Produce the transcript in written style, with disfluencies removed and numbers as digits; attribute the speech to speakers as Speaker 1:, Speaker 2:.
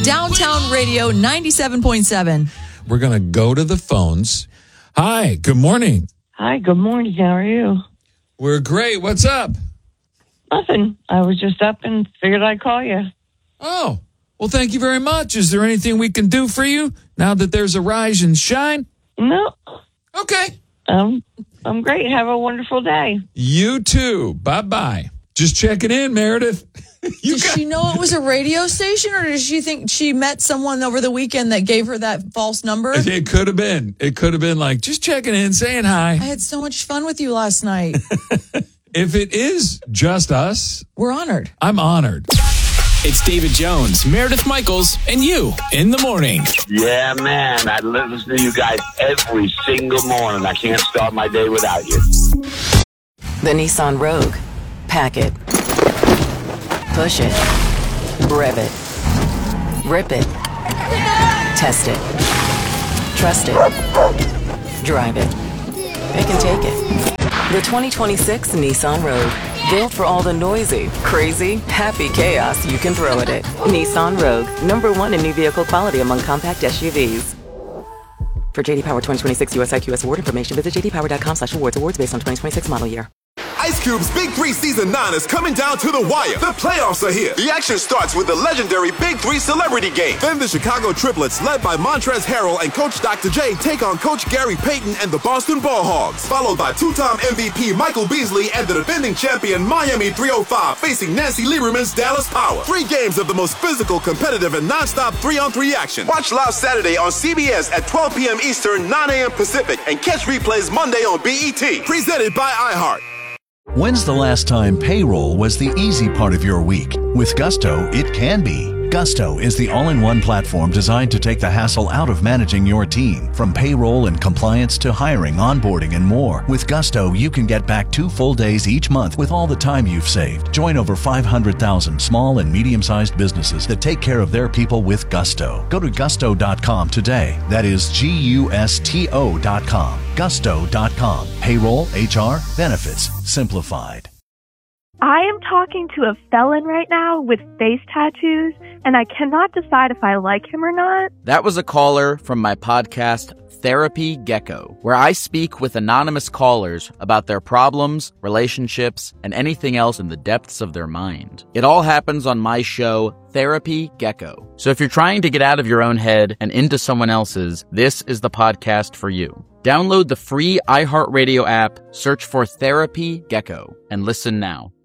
Speaker 1: Downtown Radio 97.7.
Speaker 2: We're going to go to the phones. Hi, good morning.
Speaker 3: Hi, good morning. How are you?
Speaker 2: We're great. What's up?
Speaker 3: Nothing. I was just up and figured I'd call you.
Speaker 2: Oh, well, thank you very much. Is there anything we can do for you now that there's a rise and shine?
Speaker 3: No.
Speaker 2: Okay.
Speaker 3: I'm great. Have a wonderful day.
Speaker 2: You too. Bye-bye. Just checking in, Meredith.
Speaker 1: Did she know it was a radio station, or did she think she met someone over the weekend that gave her that false number?
Speaker 2: It could have been. It could have been like, just checking in, saying hi.
Speaker 1: I had so much fun with you last night.
Speaker 2: If it is just us,
Speaker 1: we're honored.
Speaker 2: I'm honored.
Speaker 4: It's David Jones, Meredith Michaels, and you in the morning.
Speaker 5: Yeah, man. I listen to you guys every single morning. I can't start my day without you.
Speaker 6: The Nissan Rogue. Pack it. Push it. Rev it. Rip it. Test it. Trust it. Drive it. It can take it. The 2026 Nissan Rogue. Built for all the noisy, crazy, happy chaos you can throw at it. Nissan Rogue. #1 in new vehicle quality among compact SUVs. For JD Power 2026 US IQS award information, visit jdpower.com/awards. Awards based on 2026 model year.
Speaker 7: Ice Cube's Big 3 Season 9 is coming down to the wire. The playoffs are here. The action starts with the legendary Big 3 Celebrity Game. Then the Chicago Triplets, led by Montrezl Harrell and Coach Dr. J, take on Coach Gary Payton and the Boston Ball Hogs. Followed by two-time MVP Michael Beasley and the defending champion Miami 305 facing Nancy Lieberman's Dallas Power. 3 games of the most physical, competitive, and non-stop 3-on-3 action. Watch live Saturday on CBS at 12 p.m. Eastern, 9 a.m. Pacific, and catch replays Monday on BET. Presented by iHeart.
Speaker 8: When's the last time payroll was the easy part of your week? With Gusto, it can be. Gusto is the all-in-one platform designed to take the hassle out of managing your team. From payroll and compliance to hiring, onboarding, and more. With Gusto, you can get back 2 full days each month with all the time you've saved. Join over 500,000 small and medium-sized businesses that take care of their people with Gusto. Go to gusto.com today. That is GUSTO.com. Gusto.com. Payroll, HR, benefits, simplified.
Speaker 9: I am talking to a felon right now with face tattoos, and I cannot decide if I like him or not.
Speaker 10: That was a caller from my podcast, Therapy Gecko, where I speak with anonymous callers about their problems, relationships, and anything else in the depths of their mind. It all happens on my show, Therapy Gecko. So if you're trying to get out of your own head and into someone else's, this is the podcast for you. Download the free iHeartRadio app, search for Therapy Gecko, and listen now.